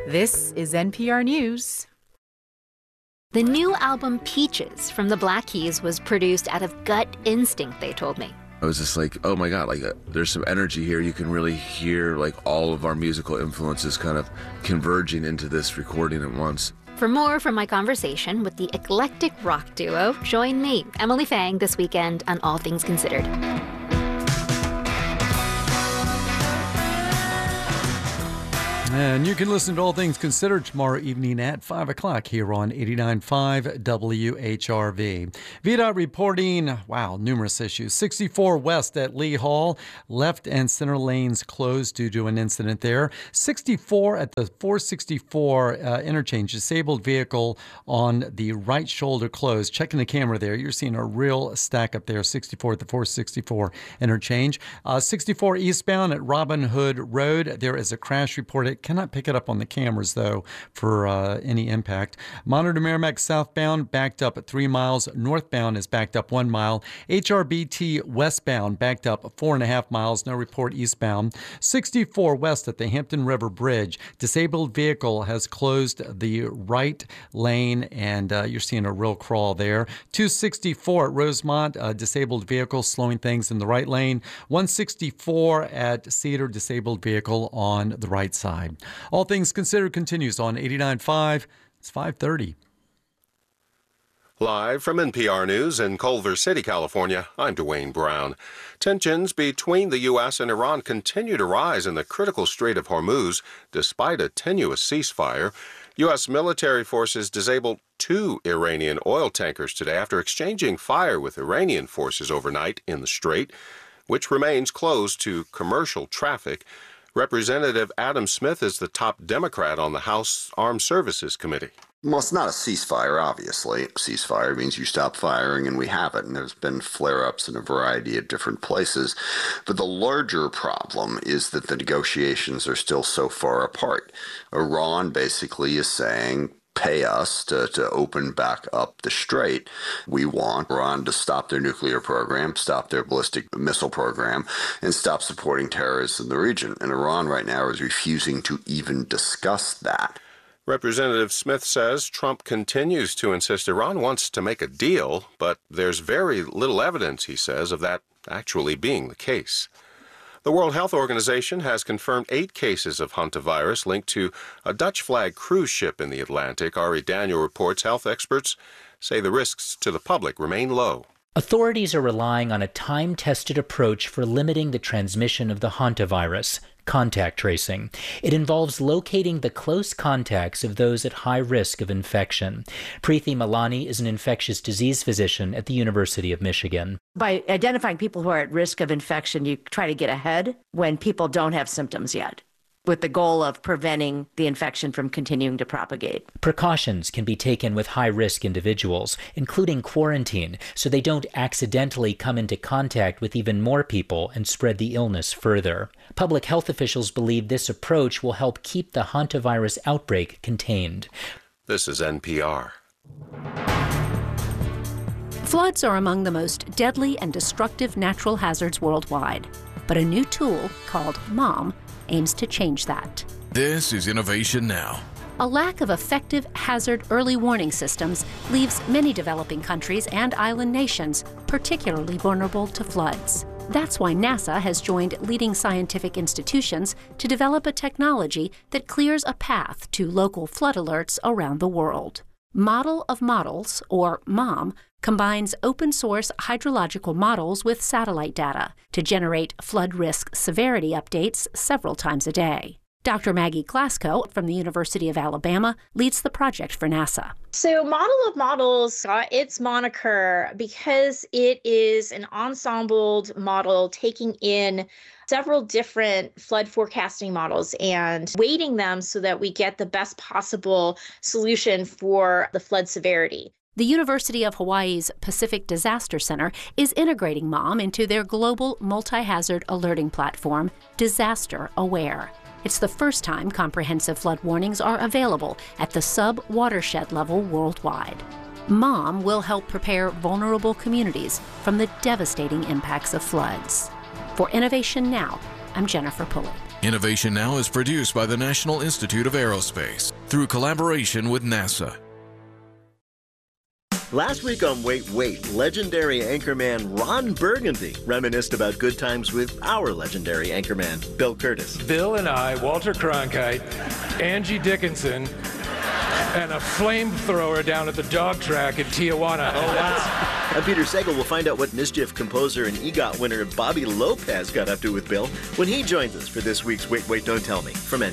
This is NPR News. The new album Peaches from the Black Keys was produced out of gut instinct, they told me. I was just like, oh my God, there's some energy here. You can really hear all of our musical influences kind of converging into this recording at once. For more from my conversation with the eclectic rock duo, join me, Emily Fang, this weekend on All Things Considered. And you can listen to All Things Considered tomorrow evening at 5 o'clock here on 89.5 WHRV. VDOT reporting, numerous issues. 64 west at Lee Hall, left and center lanes closed due to an incident there. 64 at the 464 interchange, disabled vehicle on the right shoulder closed. Checking the camera there, you're seeing a real stack up there, 64 at the 464 interchange. 64 eastbound at Robin Hood Road, there is a crash reported. Cannot pick it up on the cameras, though, for any impact. Monitor Merrimack southbound backed up at 3 miles. Northbound is backed up 1 mile. HRBT westbound backed up 4.5 miles. No report eastbound. 64 west at the Hampton River Bridge. Disabled vehicle has closed the right lane, and you're seeing a real crawl there. 264 at Rosemont, disabled vehicle slowing things in the right lane. 164 at Cedar, disabled vehicle on the right side. All Things Considered continues on 89.5. It's 5:30. Live from NPR News in Culver City, California, I'm Dwayne Brown. Tensions between the U.S. and Iran continue to rise in the critical Strait of Hormuz, despite a tenuous ceasefire. U.S. military forces disabled 2 Iranian oil tankers today after exchanging fire with Iranian forces overnight in the strait, which remains closed to commercial traffic. Representative Adam Smith is the top Democrat on the House Armed Services Committee. Well, it's not a ceasefire, obviously. Ceasefire means you stop firing, and we haven't. There's been flare-ups in a variety of different places. But the larger problem is that the negotiations are still so far apart. Iran basically is saying, pay us to open back up the strait. We want Iran to stop their nuclear program, stop their ballistic missile program, and stop supporting terrorists in the region. And Iran right now is refusing to even discuss that. Representative Smith says Trump continues to insist Iran wants to make a deal, but there's very little evidence, he says, of that actually being the case. The World Health Organization has confirmed 8 cases of hantavirus linked to a Dutch flag cruise ship in the Atlantic. Ari Daniel reports health experts say the risks to the public remain low. Authorities are relying on a time-tested approach for limiting the transmission of the hantavirus, contact tracing. It involves locating the close contacts of those at high risk of infection. Preeti Malani is an infectious disease physician at the University of Michigan. By identifying people who are at risk of infection, you try to get ahead when people don't have symptoms yet, with the goal of preventing the infection from continuing to propagate. Precautions can be taken with high-risk individuals, including quarantine, so they don't accidentally come into contact with even more people and spread the illness further. Public health officials believe this approach will help keep the hantavirus outbreak contained. This is NPR. Floods are among the most deadly and destructive natural hazards worldwide. But a new tool called MOM aims to change that. This is Innovation Now. A lack of effective hazard early warning systems leaves many developing countries and island nations particularly vulnerable to floods. That's why NASA has joined leading scientific institutions to develop a technology that clears a path to local flood alerts around the world. Model of Models, or MOM, combines open-source hydrological models with satellite data to generate flood risk severity updates several times a day. Dr. Maggie Glasgow from the University of Alabama leads the project for NASA. So Model of Models got its moniker because it is an ensembled model taking in several different flood forecasting models and weighting them so that we get the best possible solution for the flood severity. The University of Hawaii's Pacific Disaster Center is integrating MOM into their global multi-hazard alerting platform, Disaster Aware. It's the first time comprehensive flood warnings are available at the sub-watershed level worldwide. MOM will help prepare vulnerable communities from the devastating impacts of floods. For Innovation Now, I'm Jennifer Pulley. Innovation Now is produced by the National Institute of Aerospace through collaboration with NASA. Last week on Wait, legendary anchorman Ron Burgundy reminisced about good times with our legendary anchorman, Bill Curtis. Bill and I, Walter Cronkite, Angie Dickinson, and a flamethrower down at the dog track in Tijuana. Oh, wow. I'm Peter Sagal. We'll find out what mischief composer and EGOT winner Bobby Lopez got up to with Bill when he joins us for this week's Wait, Don't Tell Me from